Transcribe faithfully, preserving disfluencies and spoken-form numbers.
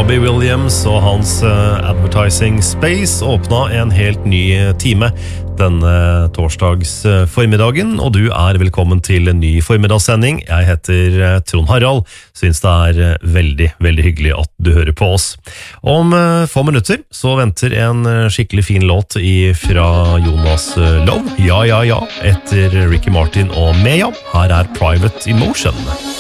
Robbie Williams og hans uh, Advertising Space åpna en helt ny time denne torsdags uh, formiddagen, og du er velkommen til en ny formiddagssending. Jeg heter uh, Trond Harald, synes det er uh, veldig, veldig hyggelig at du hører på oss. Om uh, få minutter så venter en uh, skikkelig fin låt i, fra Jonas uh, Love, Ja, ja, ja, etter Ricky Martin og Mea. Her er Private Emotion.